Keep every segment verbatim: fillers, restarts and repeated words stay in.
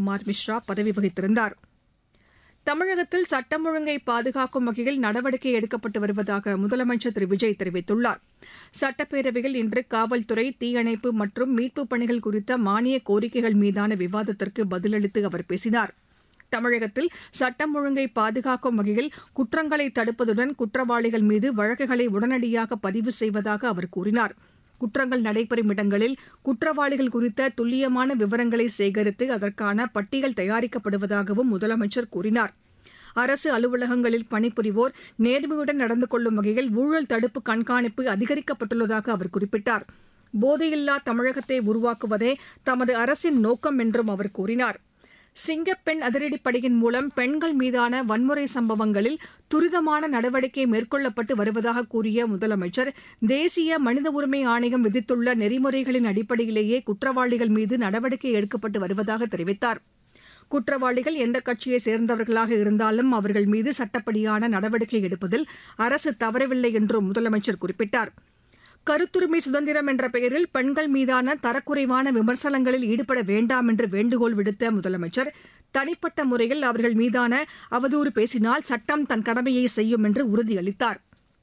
குமார் மிஸ்ரா பதவி வகித்திருந்தார். தமிழகத்தில் சட்டம் ஒழுங்கை பாதுகாக்கும் வகையில் நடவடிக்கை எடுக்கப்பட்டு வருவதாக முதலமைச்சர் திரு விஜய் தெரிவித்துள்ளார். சட்டப்பேரவையில் இன்று காவல்துறை, தீயணைப்பு மற்றும் மீட்புப் பணிகள் குறித்த மானிய கோரிக்கைகள் மீதான விவாதத்திற்கு பதிலளித்து அவர் பேசினார். தமிழகத்தில் சட்டம் ஒழுங்கை பாதுகாக்கும் வகையில் குற்றங்களை தடுப்பதுடன் குற்றவாளிகள் மீது வழக்குகளை உடனடியாக பதிவு செய்வதாக அவர் கூறினார். குற்றங்கள் நடைபெறும் இடங்களில் குற்றவாளிகள் குறித்த துல்லியமான விவரங்களை சேகரித்து அதற்கான பட்டியல் தயாரிக்கப்படுவதாகவும் முதலமைச்சர் கூறினார். அரசு அலுவலகங்களில் பணிபுரிவோர் நேர்மையுடன் நடந்து கொள்ளும் வகையில் ஊழல் தடுப்பு கண்காணிப்பு அதிகரிக்கப்பட்டுள்ளதாக அவர் குறிப்பிட்டார். போதையில்லா தமிழகத்தை உருவாக்குவதே தமது அரசின் நோக்கம் என்றும் அவர் கூறினார். சிங்கப்பெண் அதிரடிப்படையின் மூலம் பெண்கள் மீதான வன்முறை சம்பவங்களில் துரிதமான நடவடிக்கை மேற்கொள்ளப்பட்டு வருவதாக கூறிய முதலமைச்சர், தேசிய மனித உரிமை ஆணையம் விதித்துள்ள நெறிமுறைகளின் அடிப்படையிலேயே குற்றவாளிகள் மீது நடவடிக்கை எடுக்கப்பட்டு வருவதாக தெரிவித்தார். குற்றவாளிகள் எந்த கட்சியை சேர்ந்தவர்களாக இருந்தாலும் அவர்கள் மீது சட்டப்படியான நடவடிக்கை எடுப்பதில் அரசு தவறவில்லை என்றும் முதலமைச்சர் குறிப்பிட்டார். கருத்துரிமை சுதந்திரம் என்ற பெயரில் பெண்கள் மீதான தரக்குறைவான விமர்சனங்களில் ஈடுபட வேண்டாம் என்று வேண்டுகோள் விடுத்த முதலமைச்சர், தனிப்பட்ட முறையில் அவர்கள் மீதான அவதூறு பேசினால் சட்டம் தன் கடமையை செய்யும் என்று உறுதியளித்தார்.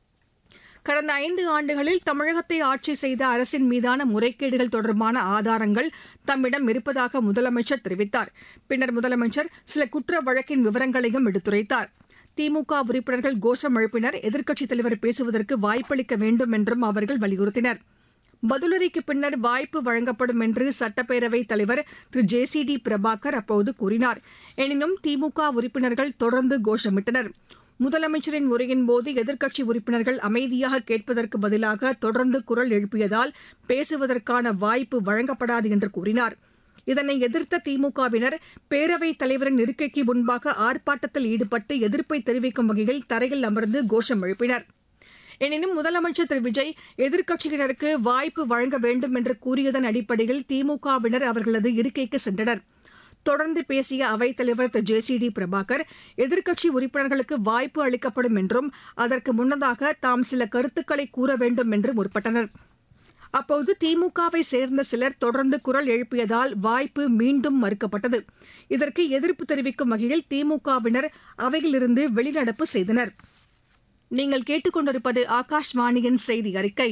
கடந்த ஐந்து ஆண்டுகளில் தமிழகத்தை ஆட்சி செய்த அரசின் மீதான முறைகேடுகள் தொடர்பான ஆதாரங்கள் தம்மிடம் இருப்பதாக முதலமைச்சர் தெரிவித்தார். பின்னர் முதலமைச்சர் சில குற்ற வழக்கின் விவரங்களையும் எடுத்துரைத்தார். திமுக உறுப்பினர்கள் கோஷம் எழுப்பினர். எதிர்க்கட்சித் தலைவர் பேசுவதற்கு வாய்ப்பளிக்க வேண்டும் என்றும் அவர்கள் வலியுறுத்தினர். பதிலுரைக்கு பின்னர் வாய்ப்பு வழங்கப்படும் என்று சட்டப்பேரவைத் தலைவர் திரு ஜே சி டி பிரபாகர் அப்போது கூறினார். எனினும் திமுக உறுப்பினர்கள் தொடர்ந்து கோஷமிட்டனர். முதலமைச்சரின் உரையின்போது எதிர்க்கட்சி உறுப்பினர்கள் அமைதியாக கேட்பதற்கு பதிலாக தொடர்ந்து குரல் எழுப்பியதால் பேசுவதற்கான வாய்ப்பு வழங்கப்படாது என்று கூறினார். இதனை எதிர்த்த திமுகவினர் பேரவைத் தலைவரின் இருக்கைக்கு முன்பாக ஆர்ப்பாட்டத்தில் ஈடுபட்டு எதிர்ப்பை தெரிவிக்கும் வகையில் தரையில் அமர்ந்து கோஷம் எழுப்பினர். எனினும் முதலமைச்சர் திரு விஜய் எதிர்க்கட்சியினருக்கு வாய்ப்பு வழங்க வேண்டும் என்று கூறியதன் அடிப்படையில் திமுகவினர் அவர்களது இருக்கைக்கு சென்றனர். தொடர்ந்து பேசிய அவைத்தலைவர் திரு ஜே சி டி பிரபாகர், எதிர்க்கட்சி உறுப்பினர்களுக்கு வாய்ப்பு அளிக்கப்படும் என்றும் அதற்கு முன்னதாக தாம் சில கருத்துக்களை கூற வேண்டும் என்று முற்பட்டனர். அப்போது திமுகவை சேர்ந்த சிலர் தொடர்ந்து குரல் எழுப்பியதால் வாய்ப்பு மீண்டும் மறுக்கப்பட்டது. இதற்கு எதிர்ப்பு தெரிவிக்கும் வகையில் திமுகவினர் அவையிலிருந்து வெளிநடப்பு செய்தனர். நீங்கள் கேட்டுக்கொண்டிருப்பது ஆகாஷ்வாணியின் செய்தி அறிக்கை.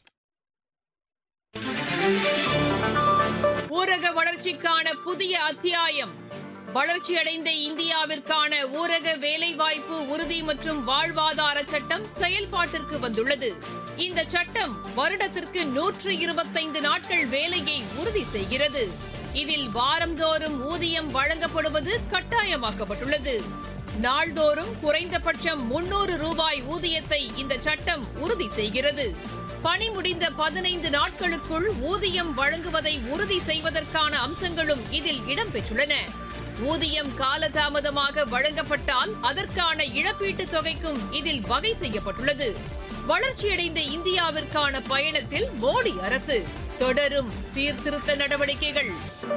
ஊரக வளர்ச்சிக்கான புதிய அத்தியாயம். வளர்ச்சியடைந்த இந்தியாவிற்கான ஊரக வேலைவாய்ப்பு உறுதி மற்றும் வாழ்வாதார சட்டம் செயல்பாட்டிற்கு வந்துள்ளது. இந்த சட்டம் வருடத்திற்கு நூற்று இருபத்தைந்து நாட்கள் வேலையை உறுதி செய்கிறது. இதில் வாரந்தோறும் ஊதியம் வழங்கப்படுவது கட்டாயமாக்கப்பட்டுள்ளது. நாள்தோறும் குறைந்தபட்சம் முன்னூறு ரூபாய் ஊதியத்தை இந்த சட்டம் உறுதி செய்கிறது. பணி முடிந்த பதினைந்து நாட்களுக்குள் ஊதியம் வழங்குவதை உறுதி செய்வதற்கான அம்சங்களும் இதில் இடம்பெற்றுள்ளன. ஊதியம் காலதாமதமாக வழங்கப்பட்டால் அதற்கான இழப்பீட்டுத் தொகைக்கும் இதில் வகை செய்யப்பட்டுள்ளது. வளர்ச்சியடைந்த இந்தியாவிற்கான பயணத்தில் மோடி அரசு தொடரும் சீர்திருத்த நடவடிக்கைகள்.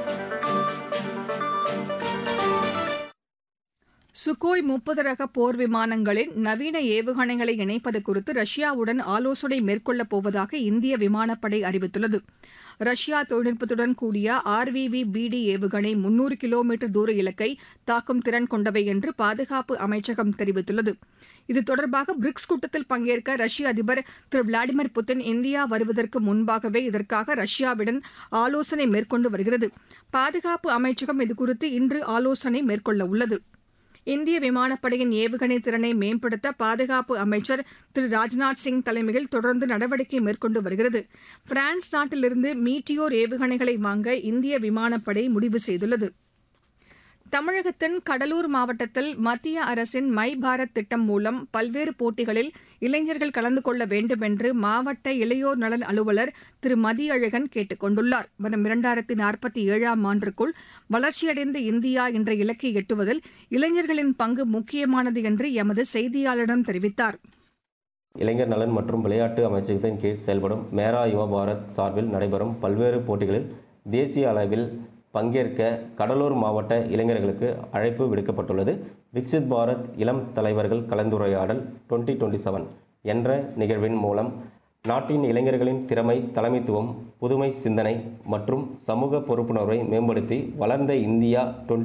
சுகோய் முப்பது ரக போர் விமானங்களின் நவீன ஏவுகணைகளை இணைப்பது குறித்து ரஷ்யாவுடன் ஆலோசனை மேற்கொள்ளப் போவதாக இந்திய விமானப்படை அறிவித்துள்ளது. ரஷ்யா தொழில்நுட்பத்துடன் கூடிய R we V P D ஏவுகணை முன்னூறு கிலோமீட்டர் தூர இலக்கை தாக்கும் திறன் கொண்டவை என்று பாதுகாப்பு அமைச்சகம் தெரிவித்துள்ளது. இது தொடர்பாக பிரிக்ஸ் கூட்டத்தில் பங்கேற்க ரஷ்ய அதிபர் திரு விளாடிமிர் புட்டின் இந்தியா வருவதற்கு முன்பாகவே இதற்காக ரஷ்யாவுடன் ஆலோசனை மேற்கொண்டு வருகிறது. பாதுகாப்பு அமைச்சகம் இதுகுறித்து இன்று ஆலோசனை மேற்கொள்ள உள்ளது. இந்திய விமானப்படையின் ஏவுகணை திறனை மேம்படுத்த பாதுகாப்பு அமைச்சர் திரு ராஜ்நாத் சிங் தலைமையில் தொடர்ந்து நடவடிக்கை மேற்கொண்டு வருகிறது. பிரான்ஸ் நாட்டிலிருந்து மீட்டியோர் ஏவுகணைகளை வாங்க இந்திய விமானப்படை முடிவு செய்துள்ளது. தமிழகத்தின் கடலூர் மாவட்டத்தில் மத்திய அரசின் மை பாரத் திட்டம் மூலம் பல்வேறு போட்டிகளில் இளைஞர்கள் கலந்து கொள்ள வேண்டும் என்று மாவட்ட இளையோர் நலன் அலுவலர் திரு மதியழகன் கேட்டுக் கொண்டுள்ளார். வரும் இரண்டாயிரத்தி நாற்பத்தி ஏழாம் ஆண்டிற்குள் வளர்ச்சியடைந்த இந்தியா என்ற இலக்கை எட்டுவதில் இளைஞர்களின் பங்கு முக்கியமானது என்று எமது செய்தியாளரிடம் தெரிவித்தார். இளைஞர் நலன் மற்றும் விளையாட்டு அமைச்சகத்தின் கீழ் செயல்படும் மேரா யுவ பாரத் சார்பில் நடைபெறும் பல்வேறு போட்டிகளில் தேசிய அளவில் பங்கேற்க கடலூர் மாவட்ட இளைஞர்களுக்கு அழைப்பு விடுக்கப்பட்டுள்ளது. விக்சித் பாரத் இளம் தலைவர்கள் கலந்துரையாடல் டுவெண்ட்டி டுவெண்ட்டி செவன் என்ற நிகழ்வின் மூலம் நாட்டின் இளைஞர்களின் திறமை, தலைமைத்துவம், புதுமை சிந்தனை மற்றும் சமூக பொறுப்புணர்வை மேம்படுத்தி வளர்ந்த இந்தியா